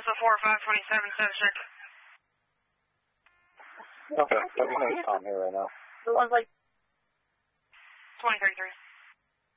Delta 4527, set check. Okay, 7 Tom here right now. The one's like 2033.